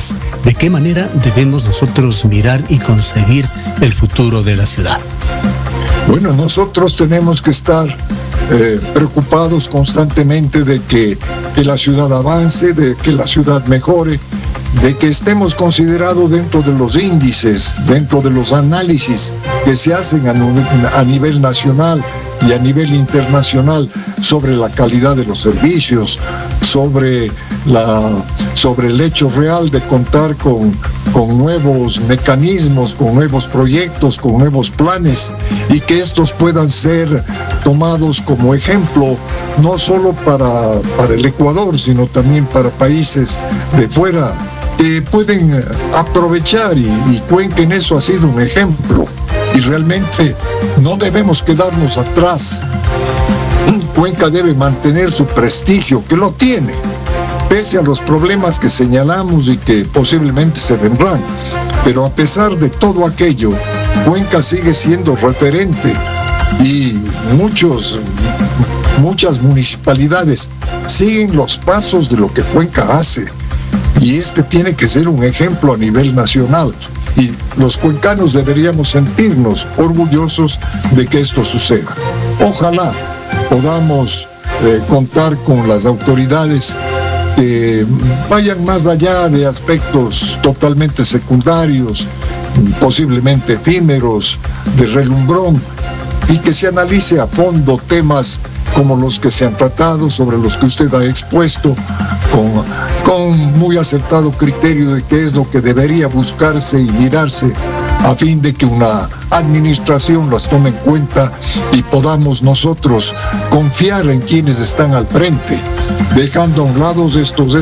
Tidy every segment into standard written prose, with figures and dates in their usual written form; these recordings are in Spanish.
autoridades. ¿De qué manera debemos nosotros mirar y conseguir el futuro de la ciudad? Bueno, nosotros tenemos que estar preocupados constantemente de que la ciudad avance, de que la ciudad mejore, de que estemos considerados dentro de los índices, dentro de los análisis que se hacen a nivel nacional y a nivel internacional sobre la calidad de los servicios, sobre el hecho real de contar con nuevos mecanismos, con nuevos proyectos, con nuevos planes, y que estos puedan ser tomados como ejemplo no solo para el Ecuador, sino también para países de fuera que pueden aprovechar, y Cuenca en eso ha sido un ejemplo, y realmente no debemos quedarnos atrás. Cuenca debe mantener su prestigio, que lo tiene, pese a los problemas que señalamos y que posiblemente se vendrán. Pero a pesar de todo aquello, Cuenca sigue siendo referente, y muchas municipalidades siguen los pasos de lo que Cuenca hace. Y este tiene que ser un ejemplo a nivel nacional. Y los cuencanos deberíamos sentirnos orgullosos de que esto suceda. Ojalá podamos contar con las autoridades que vayan más allá de aspectos totalmente secundarios, posiblemente efímeros, de relumbrón, y que se analice a fondo temas como los que se han tratado, sobre los que usted ha expuesto, con muy acertado criterio de qué es lo que debería buscarse y mirarse, a fin de que una administración las tome en cuenta y podamos nosotros confiar en quienes están al frente, dejando a un lado estos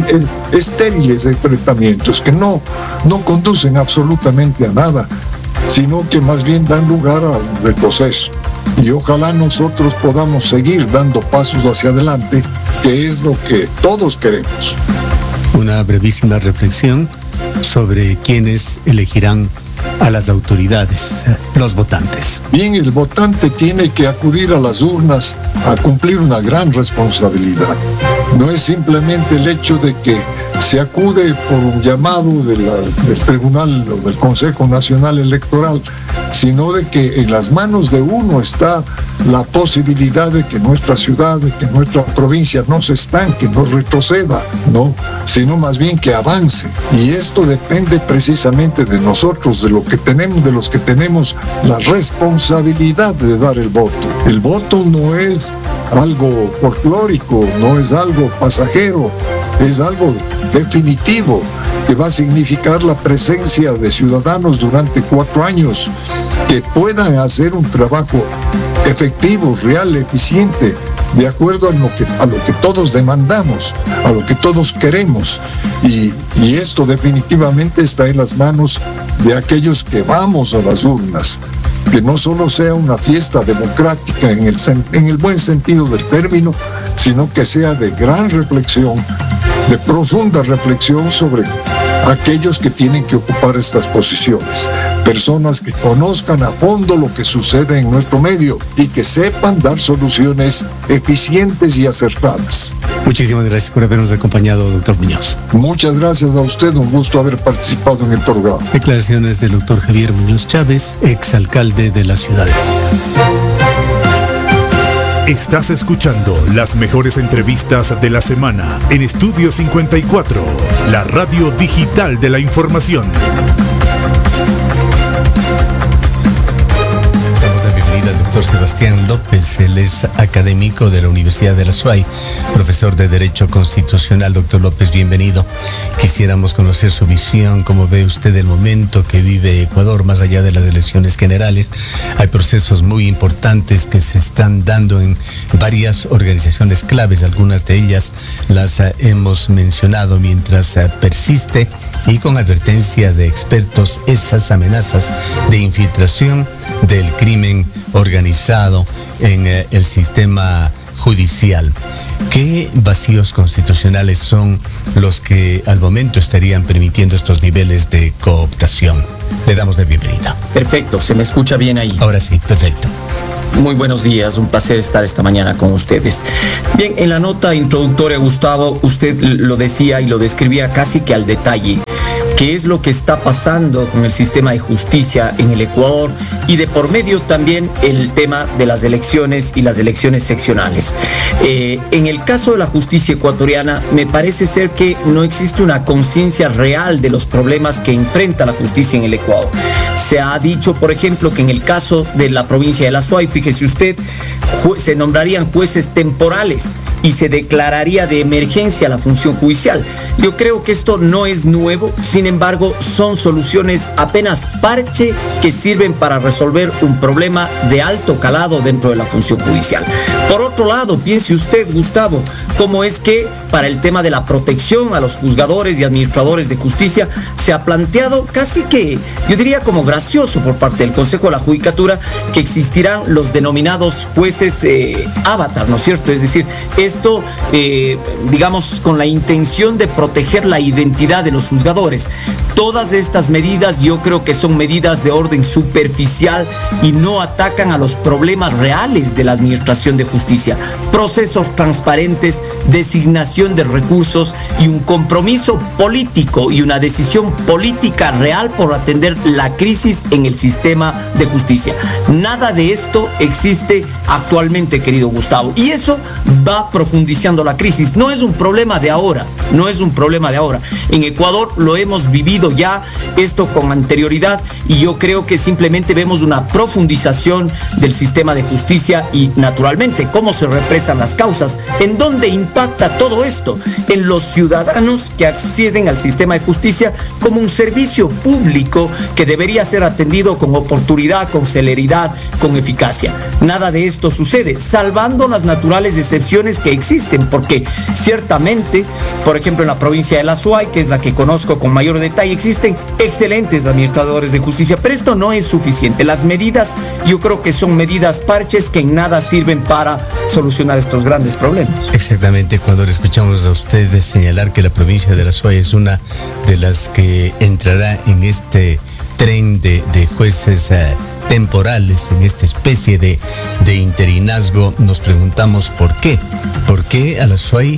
estériles enfrentamientos que no conducen absolutamente a nada, sino que más bien dan lugar al retroceso. Y ojalá nosotros podamos seguir dando pasos hacia adelante, que es lo que todos queremos. Una brevísima reflexión sobre quiénes elegirán a las autoridades, los votantes. Bien, el votante tiene que acudir a las urnas a cumplir una gran responsabilidad. No es simplemente el hecho de que se acude por un llamado del Tribunal o del Consejo Nacional Electoral, sino de que en las manos de uno está la posibilidad de que nuestra ciudad, de que nuestra provincia no se estanque, no retroceda, no, sino más bien que avance. Y esto depende precisamente de nosotros, de los que tenemos la responsabilidad de dar el voto. El voto no es algo folclórico, no es algo pasajero, es algo definitivo, que va a significar la presencia de ciudadanos durante 4 años que puedan hacer un trabajo efectivo, real, eficiente, de acuerdo a lo que todos demandamos, a lo que todos queremos. Y esto definitivamente está en las manos de aquellos que vamos a las urnas. Que no solo sea una fiesta democrática en el buen sentido del término, sino que sea de gran reflexión, de profunda reflexión sobre aquellos que tienen que ocupar estas posiciones. Personas que conozcan a fondo lo que sucede en nuestro medio y que sepan dar soluciones eficientes y acertadas. Muchísimas gracias por habernos acompañado, doctor Muñoz. Muchas gracias a usted, un gusto haber participado en el programa. Declaraciones del doctor Javier Muñoz Chávez, exalcalde de la ciudad de Cuenca. Estás escuchando las mejores entrevistas de la semana en Estudio 54, la radio digital de la información. Al doctor Sebastián López, él es académico de la Universidad de la SUAY, profesor de Derecho Constitucional. Doctor López, bienvenido. Quisiéramos conocer su visión, cómo ve usted el momento que vive Ecuador, más allá de las elecciones generales. Hay procesos muy importantes que se están dando en varias organizaciones claves, algunas de ellas las hemos mencionado, mientras persiste, y con advertencia de expertos, esas amenazas de infiltración del crimen organizado en el sistema judicial. ¿Qué vacíos constitucionales son los que al momento estarían permitiendo estos niveles de cooptación? Le damos la bienvenida. Perfecto, ¿se me escucha bien ahí? Ahora sí, perfecto. Muy buenos días, un placer estar esta mañana con ustedes. Bien, en la nota introductoria, Gustavo, usted lo decía y lo describía casi que al detalle. ¿Qué es lo que está pasando con el sistema de justicia en el Ecuador? Y de por medio también el tema de las elecciones y las elecciones seccionales. En el caso de la justicia ecuatoriana, me parece ser que no existe una conciencia real de los problemas que enfrenta la justicia en el Ecuador. Se ha dicho, por ejemplo, que en el caso de la provincia de la Azuay, fíjese usted, se nombrarían jueces temporales y se declararía de emergencia la función judicial. Yo creo que esto no es nuevo, sin embargo, son soluciones apenas parche que sirven para resolver un problema de alto calado dentro de la función judicial. Por otro lado, piense usted, Gustavo, cómo es que para el tema de la protección a los juzgadores y administradores de justicia se ha planteado casi que, yo diría como gracioso por parte del Consejo de la Judicatura, que existirán los denominados jueces avatar, ¿no es cierto? Es decir, esto, digamos, con la intención de proteger la identidad de los juzgadores. Todas estas medidas yo creo que son medidas de orden superficial y no atacan a los problemas reales de la administración de justicia. Procesos transparentes, designación de recursos y un compromiso político y una decisión política real por atender la crisis en el sistema de justicia. Nada de esto existe actualmente, querido Gustavo, y eso va profundizando la crisis. No es un problema de ahora, no es un problema de ahora. En Ecuador lo hemos vivido ya esto con anterioridad y yo creo que simplemente vemos una profundización del sistema de justicia y naturalmente cómo se represan las causas. ¿En dónde impacta todo esto? En los ciudadanos que acceden al sistema de justicia como un servicio público que debería ser atendido con oportunidad, con celeridad, con eficacia. Nada de esto sucede, salvando las naturales excepciones que existen, porque ciertamente, por ejemplo, en la provincia de la Azuay, que es la que conozco con mayor detalle, existen excelentes administradores de justicia, pero esto no es suficiente. Las medidas, yo creo que son medidas parches que en nada sirven para solucionar estos grandes problemas. Exactamente, cuando escuchamos a ustedes señalar que la provincia de la Azuay es una de las que entrará en este tren de jueces temporales, en esta especie de interinazgo, nos preguntamos por qué. ¿Por qué a la Azuay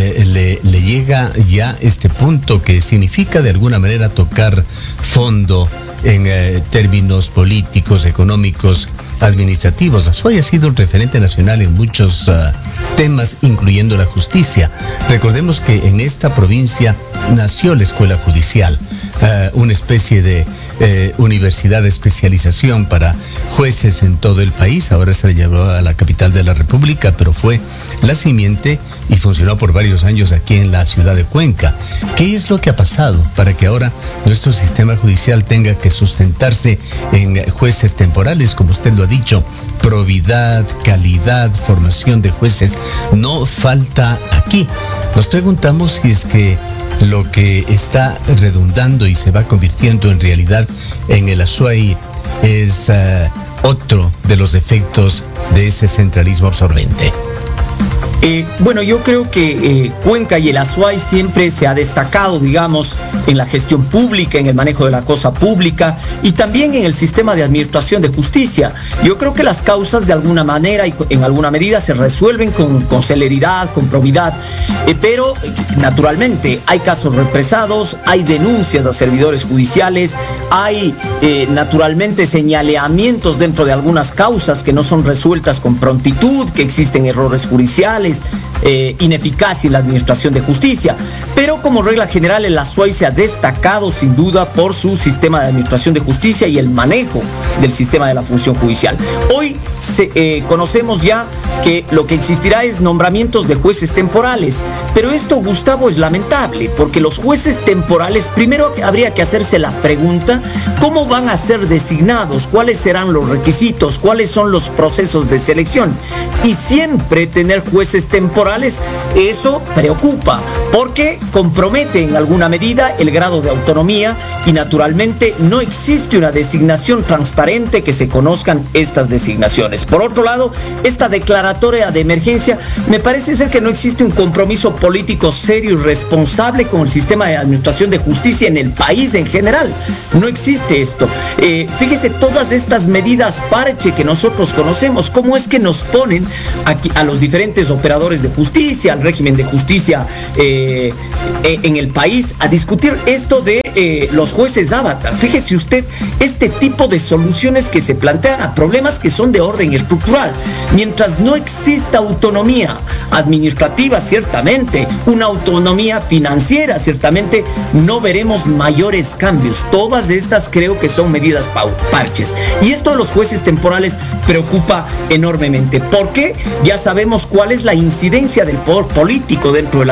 le llega ya este punto que significa de alguna manera tocar fondo en términos políticos, económicos, administrativos? Azuay ha sido un referente nacional en muchos temas, incluyendo la justicia. Recordemos que en esta provincia nació la Escuela Judicial, una especie de universidad de especialización para jueces en todo el país. Ahora se le llevó a la capital de la República, pero fue la simiente y funcionó por varios años aquí en la ciudad de Cuenca. ¿Qué es lo que ha pasado para que ahora nuestro sistema judicial tenga que sustentarse en jueces temporales, como usted lo ha dicho? Probidad, calidad, formación de jueces no falta aquí. Nos preguntamos si es que lo que está redundando y se va convirtiendo en realidad en el Azuay es otro de los efectos de ese centralismo absorbente. Bueno, yo creo que Cuenca y el Azuay siempre se ha destacado, digamos, en la gestión pública, en el manejo de la cosa pública y también en el sistema de administración de justicia. Yo creo que las causas de alguna manera y en alguna medida se resuelven con celeridad, con probidad, pero naturalmente hay casos represados, hay denuncias a servidores judiciales, hay naturalmente señalamientos dentro de algunas causas que no son resueltas con prontitud, que existen errores judiciales, ineficacia en la administración de justicia. Pero como regla general el Azuay se ha destacado sin duda por su sistema de administración de justicia y el manejo del sistema de la función judicial. Hoy conocemos ya que lo que existirá es nombramientos de jueces temporales, pero esto, Gustavo, es lamentable porque los jueces temporales, primero habría que hacerse la pregunta: ¿cómo van a ser designados? ¿Cuáles serán los requisitos? ¿Cuáles son los procesos de selección? Y siempre tener jueces temporales temporales, eso preocupa porque compromete en alguna medida el grado de autonomía y naturalmente no existe una designación transparente que se conozcan estas designaciones. Por otro lado, esta declaratoria de emergencia me parece ser que no existe un compromiso político serio y responsable con el sistema de administración de justicia en el país en general. No existe esto. Fíjese todas estas medidas parche que nosotros conocemos, cómo es que nos ponen aquí a los diferentes operadores de justicia, al régimen de justicia en el país a discutir esto de los jueces avatar. Fíjese usted este tipo de soluciones que se plantean a problemas que son de orden estructural. Mientras no exista autonomía administrativa, ciertamente, una autonomía financiera, ciertamente, no veremos mayores cambios. Todas estas creo que son medidas parches. Y esto de los jueces temporales preocupa enormemente. ¿Por qué? Ya sabemos cuál es la incidencia del poder político dentro de la